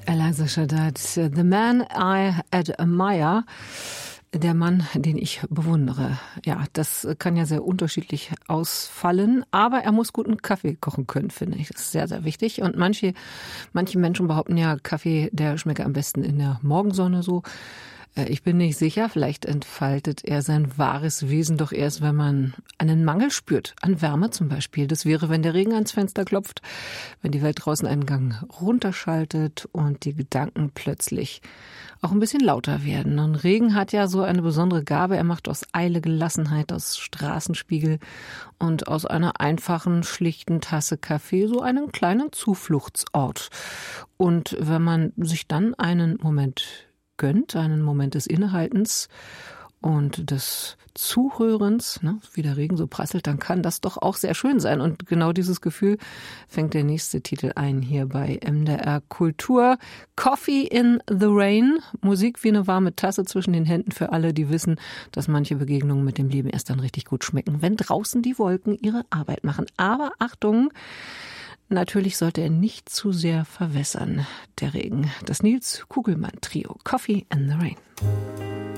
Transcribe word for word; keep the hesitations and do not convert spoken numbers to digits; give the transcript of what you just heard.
Eliza Shaddad, The Man I Admire, der Mann, den ich bewundere. Ja, das kann ja sehr unterschiedlich ausfallen, aber er muss guten Kaffee kochen können, finde ich. Das ist sehr, sehr wichtig. Und manche, manche Menschen behaupten ja, Kaffee, der schmecke am besten in der Morgensonne so. Ich bin nicht sicher, vielleicht entfaltet er sein wahres Wesen doch erst, wenn man einen Mangel spürt, an Wärme zum Beispiel. Das wäre, wenn der Regen ans Fenster klopft, wenn die Welt draußen einen Gang runterschaltet und die Gedanken plötzlich auch ein bisschen lauter werden. Und Regen hat ja so eine besondere Gabe. Er macht aus Eile Gelassenheit, aus Straßenspiegel und aus einer einfachen, schlichten Tasse Kaffee so einen kleinen Zufluchtsort. Und wenn man sich dann einen Moment gönnt, einen Moment des Innehaltens und des Zuhörens, ne, wie der Regen so prasselt, dann kann das doch auch sehr schön sein. Und genau dieses Gefühl fängt der nächste Titel ein hier bei M D R Kultur. Coffee in the Rain, Musik wie eine warme Tasse zwischen den Händen für alle, die wissen, dass manche Begegnungen mit dem Leben erst dann richtig gut schmecken, wenn draußen die Wolken ihre Arbeit machen. Aber Achtung, natürlich sollte er nicht zu sehr verwässern, der Regen. Das Nils Kugelmann Trio, Coffee in the Rain.